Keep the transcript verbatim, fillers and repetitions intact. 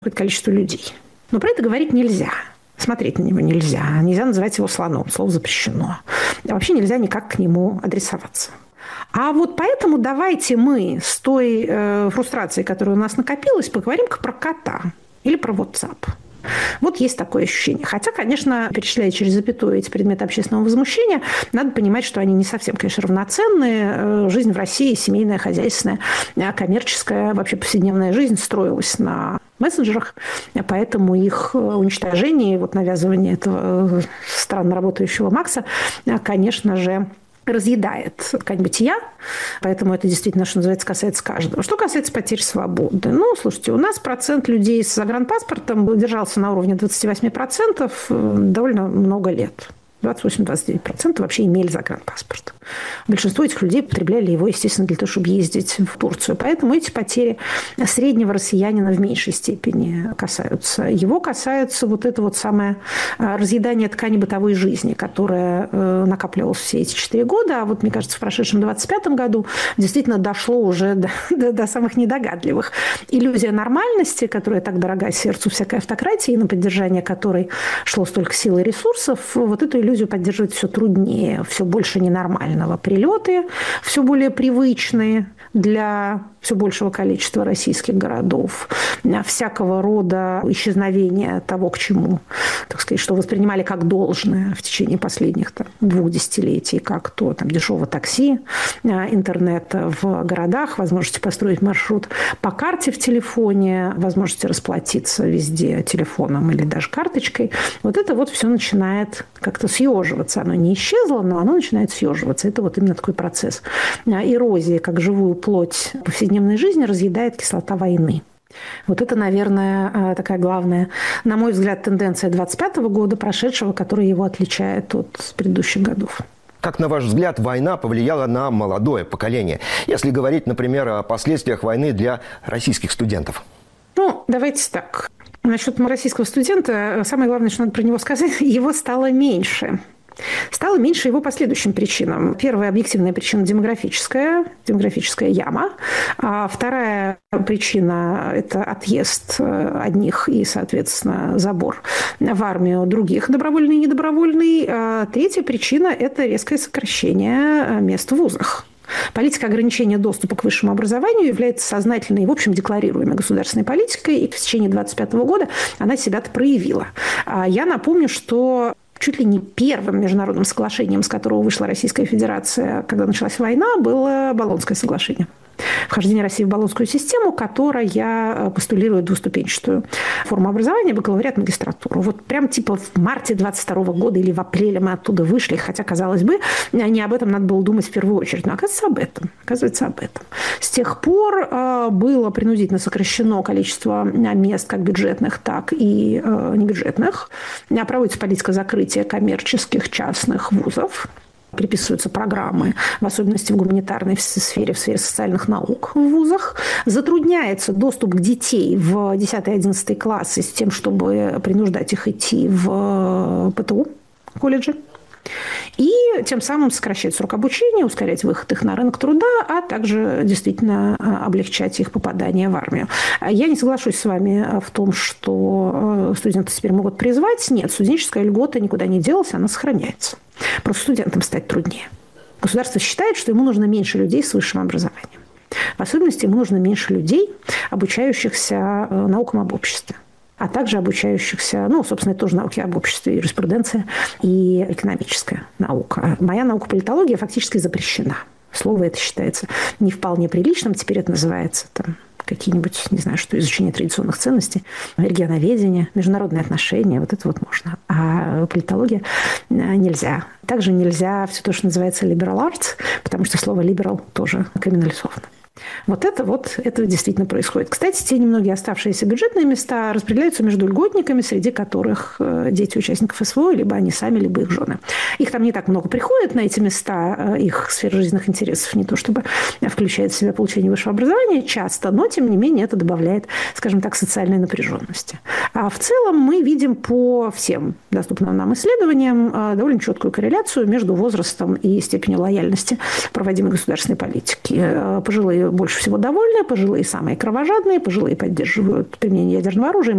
какое-то количество людей. Но про это говорить нельзя. Смотреть на него нельзя. Нельзя называть его слоном. Слово запрещено. А вообще нельзя никак к нему адресоваться. А вот поэтому давайте мы с той э, фрустрацией, которая у нас накопилась, поговорим-ка про кота или про WhatsApp. Вот есть такое ощущение. Хотя, конечно, перечисляя через запятую эти предметы общественного возмущения, надо понимать, что они не совсем, конечно, равноценные. Жизнь в России, семейная, хозяйственная, коммерческая, вообще повседневная жизнь строилась на мессенджерах, поэтому их уничтожение, вот навязывание этого странно работающего Макса, конечно же, разъедает ткань бытия, поэтому это действительно, что называется, касается каждого. Что касается потерь свободы. Ну, слушайте, у нас процент людей с загранпаспортом держался на уровне двадцать восемь процентов довольно много лет. двадцать восемь - двадцать девять процентов вообще имели загранпаспорт. Большинство этих людей потребляли его, естественно, для того, чтобы ездить в Турцию. Поэтому эти потери среднего россиянина в меньшей степени касаются. Его касается вот это вот самое разъедание ткани бытовой жизни, которое накапливалось все эти четыре года. А вот, мне кажется, в прошедшем двадцать пятом году действительно дошло уже до, до, до самых недогадливых. Иллюзия нормальности, которая так дорога сердцу всякой автократии, на поддержание которой шло столько сил и ресурсов, вот эту иллюзию поддерживать все труднее, все больше ненормального. Прилеты все более привычные для все большего количества российских городов, всякого рода исчезновения того, к чему, так сказать, что воспринимали как должное в течение последних там, двух десятилетий, как то там, дешевого такси, интернета в городах, возможности построить маршрут по карте в телефоне, возможности расплатиться везде телефоном или даже карточкой. Вот это вот все начинает как-то съеживаться. Оно не исчезло, но оно начинает съеживаться. Это вот именно такой процесс эрозии, как живую плоть повседневной жизни разъедает кислота войны. Вот это, наверное, такая главная, на мой взгляд, тенденция двадцать пятого года, прошедшего, которая его отличает от предыдущих годов. Как, на ваш взгляд, война повлияла на молодое поколение? Если говорить, например, о последствиях войны для российских студентов. Ну, давайте так. Насчет российского студента, самое главное, что надо про него сказать, его стало меньше. Стало меньше его по следующим причинам. Первая объективная причина – демографическая, демографическая яма. А вторая причина – это отъезд одних и, соответственно, забор в армию других, добровольный и недобровольный. А третья причина – это резкое сокращение мест в вузах. Политика ограничения доступа к высшему образованию является сознательной и, в общем, декларируемой государственной политикой, и в течение двадцать пятого года она себя-то проявила. Я напомню, что чуть ли не первым международным соглашением, с которого вышла Российская Федерация, когда началась война, было Болонское соглашение. Вхождение России в Болонскую систему, которая постулирует двуступенчатую форму образования, бакалавриат, магистратуру. Вот прям типа в марте двадцать второго года или в апреле мы оттуда вышли, хотя, казалось бы, не об этом надо было думать в первую очередь. Но оказывается, об этом. Оказывается, об этом. С тех пор было принудительно сокращено количество мест как бюджетных, так и небюджетных. Проводится политика закрытия коммерческих частных вузов. Приписываются программы, в особенности в гуманитарной сфере, в сфере социальных наук в вузах. Затрудняется доступ к детей в десятый-одиннадцатый классы с тем, чтобы принуждать их идти в ПТУ, колледжи. И тем самым сокращать срок обучения, ускорять выход их на рынок труда, а также действительно облегчать их попадание в армию. Я не соглашусь с вами в том, что студенты теперь могут призвать. Нет, студенческая льгота никуда не делась, она сохраняется. Просто студентам стать труднее. Государство считает, что ему нужно меньше людей с высшим образованием. В особенности ему нужно меньше людей, обучающихся наукам об обществе, а также обучающихся, ну, собственно, это тоже науки об обществе, юриспруденция и экономическая наука. Моя наука политология фактически запрещена. Слово это считается не вполне приличным, теперь это называется там какие-нибудь, не знаю, что, изучение традиционных ценностей, регионоведение, международные отношения, вот это вот можно. А политология нельзя. Также нельзя все то, что называется liberal arts, потому что слово liberal тоже криминализовано. Вот это вот, это действительно происходит. Кстати, те немногие оставшиеся бюджетные места распределяются между льготниками, среди которых дети участников СВО, либо они сами, либо их жены. Их там не так много приходит на эти места, их сфера жизненных интересов не то чтобы включает в себя получение высшего образования часто, но, тем не менее, это добавляет, скажем так, социальной напряженности. А в целом мы видим по всем доступным нам исследованиям довольно четкую корреляцию между возрастом и степенью лояльности проводимой государственной политики. Пожилые больше всего довольны, пожилые самые кровожадные, пожилые поддерживают применение ядерного оружия.